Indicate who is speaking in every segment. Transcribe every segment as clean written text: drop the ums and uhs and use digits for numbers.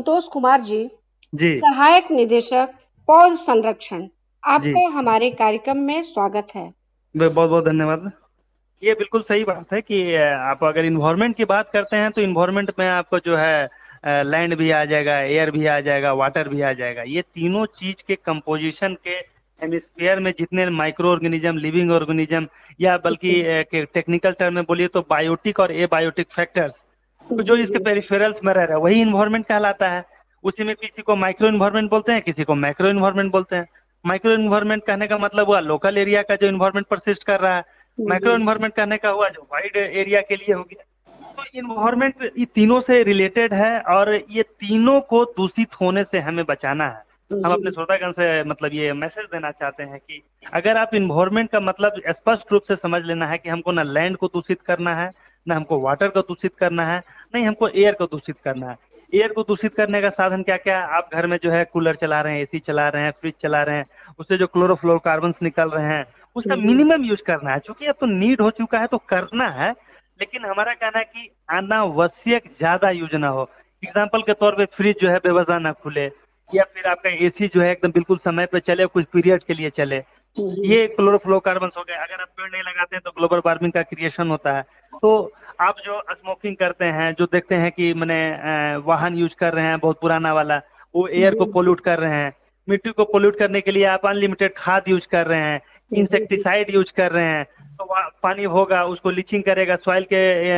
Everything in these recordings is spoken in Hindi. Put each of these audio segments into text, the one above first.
Speaker 1: संतोष कुमार जी,
Speaker 2: जी।
Speaker 1: सहायक निदेशक पौध संरक्षण,
Speaker 2: जी।
Speaker 1: आपका हमारे कार्यक्रम में स्वागत है।
Speaker 2: बहुत बहुत धन्यवाद। ये बिल्कुल सही बात है कि आप अगर इन्वायरमेंट की बात करते हैं तो इन्वायरमेंट में आपको जो है लैंड भी आ जाएगा, एयर भी आ जाएगा, वाटर भी आ जाएगा। ये तीनों चीज के कंपोजिशन के हेमिस्फीयर में जितने माइक्रो ऑर्गेनिज्म, लिविंग ऑर्गेनिज्म, या बल्कि टेक्निकल टर्म में बोलिए तो बायोटिक और एबायोटिक फैक्टर्स, तो जो इसके
Speaker 1: जी
Speaker 2: पेरिफेरल्स में रह रहा है वही इन्वायरमेंट कहलाता है। उसी में किसी को माइक्रो इन्वायरमेंट बोलते हैं, किसी को मैक्रो इन्वायरमेंट बोलते हैं। माइक्रो इन्वायरमेंट कहने का मतलब हुआ लोकल एरिया का जो इन्वायरमेंट परसिस्ट कर रहा है। मैक्रो
Speaker 1: जी
Speaker 2: इन्वायरमेंट कहने का हुआ जो वाइड एरिया के लिए हो गया। तो इन्वायरमेंट ये तीनों से रिलेटेड है और ये तीनों को दूषित होने से हमें बचाना है। हम
Speaker 1: जी
Speaker 2: अपने श्रोतागण से मतलब ये मैसेज देना चाहते हैं कि अगर आप इन्वायरमेंट का मतलब स्पष्ट रूप से समझ लेना है कि हमको ना लैंड को दूषित करना है, ना हमको वाटर को दूषित करना है, नहीं हमको एयर को दूषित करना है। एयर को दूषित करने का साधन क्या क्या है? आप घर में जो है कूलर चला रहे हैं, एसी चला रहे हैं, फ्रिज चला रहे हैं, उससे जो क्लोरोफ्लोरोकार्बन्स निकल रहे हैं उसका
Speaker 1: जी
Speaker 2: मिनिमम यूज करना है। क्योंकि अब तो नीड हो चुका है तो करना है, लेकिन हमारा कहना है कि अनावश्यक ज्यादा यूज ना हो। एग्जाम्पल के तौर पे फ्रिज जो है बेवजह ना खुले, या फिर आपका एसी जो है एकदम बिल्कुल समय पे चले, कुछ पीरियड के लिए चले।
Speaker 1: जी
Speaker 2: ये क्लोरोफ्लोरोकार्बन्स हो गए। अगर आप पेड़ नहीं लगाते हैं तो ग्लोबल वार्मिंग का क्रिएशन होता है। तो आप जो स्मोकिंग करते हैं, जो देखते हैं कि मैंने वाहन यूज कर रहे हैं बहुत पुराना वाला, वो एयर को
Speaker 1: जी
Speaker 2: पोल्यूट कर रहे हैं। मिट्टी को पोल्यूट करने के लिए आप अनलिमिटेड खाद यूज कर रहे हैं,
Speaker 1: जी
Speaker 2: इंसेक्टिसाइड यूज कर रहे हैं। तो पानी होगा, उसको लीचिंग करेगा, सॉइल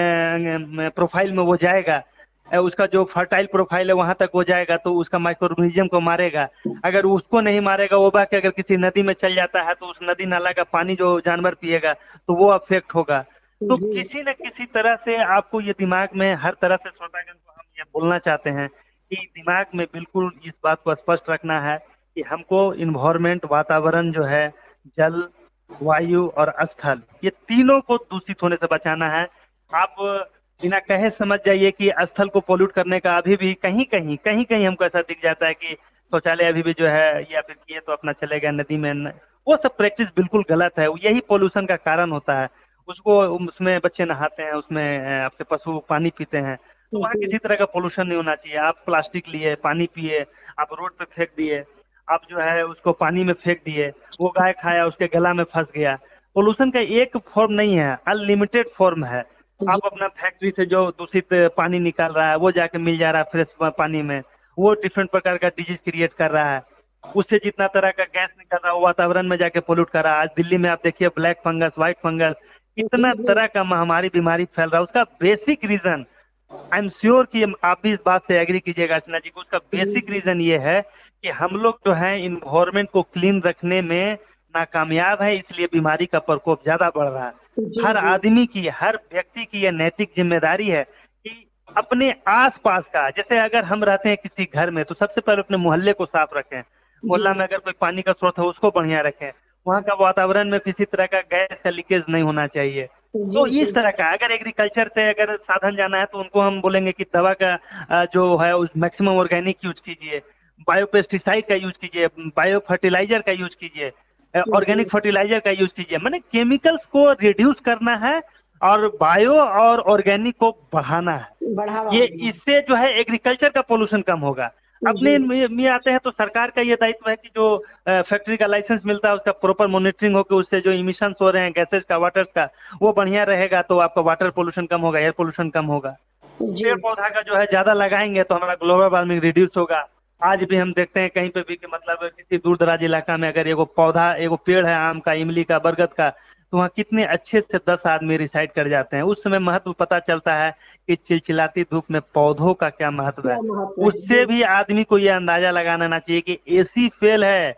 Speaker 2: के प्रोफाइल में वो जाएगा, उसका जो फर्टाइल प्रोफाइल है वहां तक हो जाएगा, तो उसका माइक्रो ऑर्गेनिज्म को मारेगा। अगर उसको नहीं मारेगा, वो बाकी अगर किसी नदी में चल जाता है तो उस नदी नाला का पानी जो जानवर पिएगा तो वो अफेक्ट होगा। तो
Speaker 1: जी
Speaker 2: किसी न किसी तरह से आपको ये दिमाग में हर तरह से श्रोतागण को हम ये बोलना चाहते हैं कि दिमाग में बिल्कुल इस बात को स्पष्ट रखना है कि हमको इन्वायरमेंट, वातावरण जो है, जल, वायु और स्थल, ये तीनों को दूषित होने से बचाना है। आप बिना कहे समझ जाइए कि स्थल को पोल्यूट करने का अभी भी कहीं कहीं कहीं कहीं हमको ऐसा दिख जाता है कि शौचालय अभी भी जो है, या फिर किए तो अपना चले गया नदी में वो सब प्रैक्टिस बिल्कुल गलत है। यही पोल्यूशन का कारण होता है। उसको उसमें बच्चे नहाते हैं, उसमें आपके पशु पानी पीते हैं, तो वहाँ किसी तरह का पोल्यूशन नहीं होना चाहिए। आप प्लास्टिक लिए पानी पिए, आप रोड पे फेंक दिए, आप जो है उसको पानी में फेंक दिए, वो गाय खाया, उसके गला में फंस गया। पोल्यूशन का एक फॉर्म नहीं है, अनलिमिटेड फॉर्म है।
Speaker 1: जी
Speaker 2: आप अपना फैक्ट्री से जो दूषित पानी निकाल रहा है वो जाके मिल जा रहा है फ्रेश पानी में, वो डिफरेंट प्रकार का डिजीज क्रिएट कर रहा है। उससे जितना तरह का गैस निकल रहा है वो वातावरण में जाके पोल्यूट कर रहा है। आज दिल्ली में आप देखिए ब्लैक फंगस, व्हाइट फंगस, इतना
Speaker 1: जी
Speaker 2: तरह का महामारी बीमारी फैल रहा है। उसका basic reason, I am sure कि आप भी इस बात से एग्री कीजिएगा अर्चना जी को, उसका बेसिक
Speaker 1: जी
Speaker 2: रीजन ये है कि हम लोग जो है इन्वायरमेंट को क्लीन रखने में नाकामयाब है, इसलिए बीमारी का प्रकोप ज्यादा बढ़ रहा है।
Speaker 1: जी
Speaker 2: हर
Speaker 1: जी
Speaker 2: आदमी की, हर व्यक्ति की यह नैतिक जिम्मेदारी है कि अपने आसपास का, जैसे अगर हम रहते हैं किसी घर में तो सबसे पहले अपने मोहल्ले को साफ रखें। मोहल्ला में अगर कोई पानी का स्रोत है उसको बढ़िया रखें। वहाँ का वातावरण में किसी तरह का गैस का लीकेज नहीं होना चाहिए।
Speaker 1: जी
Speaker 2: तो
Speaker 1: जी
Speaker 2: इस तरह का अगर एग्रीकल्चर से अगर साधन जाना है तो उनको हम बोलेंगे कि दवा का जो है उस मैक्सिमम ऑर्गेनिक यूज कीजिए, बायो पेस्टिसाइड का यूज कीजिए, बायो फर्टिलाइजर का यूज कीजिए,
Speaker 1: जी
Speaker 2: ऑर्गेनिक फर्टिलाइजर का यूज कीजिए। मैंने केमिकल्स को रिड्यूस करना है और बायो और ऑर्गेनिक को बढ़ाना है।
Speaker 1: बढ़ावा
Speaker 2: ये
Speaker 1: देना।
Speaker 2: इससे जो है एग्रीकल्चर का पोल्यूशन कम होगा। अपने
Speaker 1: जी
Speaker 2: में आते हैं तो सरकार का ये दायित्व है कि जो फैक्ट्री का लाइसेंस मिलता है उसका प्रॉपर मॉनिटरिंग हो, कि उससे जो इमिशंस हो रहे हैं गैसेज का, वाटर्स का, वो बढ़िया रहेगा तो आपका वाटर पोल्यूशन कम होगा, एयर पोल्यूशन कम होगा।
Speaker 1: जी
Speaker 2: पेड़ पौधा का जो है ज्यादा लगाएंगे तो हमारा ग्लोबल वार्मिंग रिड्यूस होगा। आज भी हम देखते हैं कहीं पे भी कि मतलब किसी दूर दराज इलाका में अगर एगो पौधा, एगो पेड़ है आम का, इमली का, बरगद का, तो वहाँ कितने अच्छे से 10 आदमी रिसाइड कर जाते हैं। उस समय महत्व पता चलता है कि चिलचिलाती धूप में पौधों का क्या महत्व
Speaker 1: क्या
Speaker 2: है।
Speaker 1: महत्व है।
Speaker 2: उससे भी आदमी को यह अंदाजा लगाना आना चाहिए कि एसी फेल है।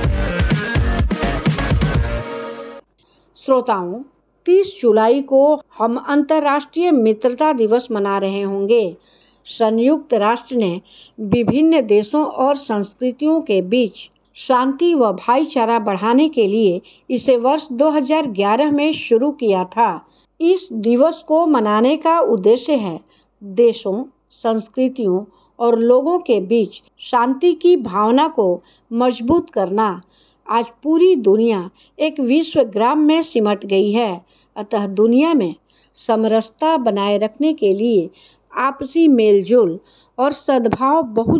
Speaker 1: श्रोताओं, 30 जुलाई को हम अंतर्राष्ट्रीय मित्रता दिवस मना रहे होंगे। संयुक्त राष्ट्र ने विभिन्न देशों और संस्कृतियों के बीच शांति व भाईचारा बढ़ाने के लिए इसे वर्ष 2011 में शुरू किया था। इस दिवस को मनाने का उद्देश्य है देशों, संस्कृतियों और लोगों के बीच शांति की भावना को मजबूत करना। आज पूरी दुनिया एक विश्व ग्राम में सिमट गई है, अतः दुनिया में समरसता बनाए रखने के लिए आपसी मेलजोल और सद्भाव बहुत